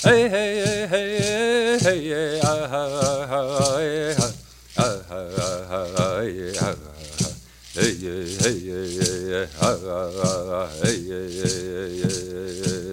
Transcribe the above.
Hey, hey, hey, hey, hey, ah, ah, ah, hey, ah, ah, ah, ah, hey, ah, ah, hey, hey, hey, hey, ah, ah, hey, hey, hey, hey,